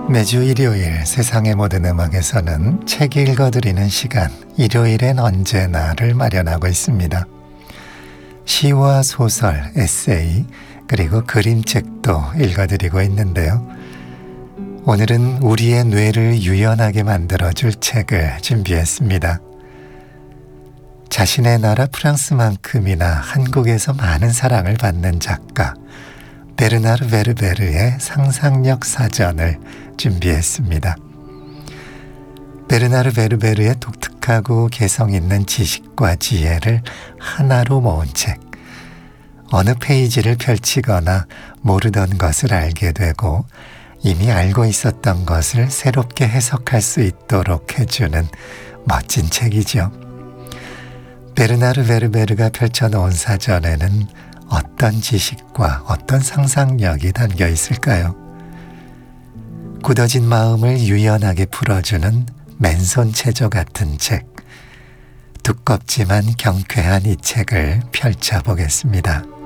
매주 일요일 세상의 모든 음악에서는 책 읽어드리는 시간 일요일엔 언제나를 마련하고 있습니다. 시와 소설, 에세이, 그리고 그림책도 읽어드리고 있는데요. 오늘은 우리의 뇌를 유연하게 만들어줄 책을 준비했습니다. 자신의 나라 프랑스만큼이나 한국에서 많은 사랑을 받는 작가 베르나르 베르베르의 상상력 사전을 준비했습니다. 베르나르 베르베르의 독특하고 개성 있는 지식과 지혜를 하나로 모은 책. 어느 페이지를 펼치거나 모르던 것을 알게 되고 이미 알고 있었던 것을 새롭게 해석할 수 있도록 해주는 멋진 책이죠. 베르나르 베르베르가 펼쳐놓은 사전에는 어떤 지식과 어떤 상상력이 담겨 있을까요? 굳어진 마음을 유연하게 풀어주는 맨손 체조 같은 책. 두껍지만 경쾌한 이 책을 펼쳐보겠습니다.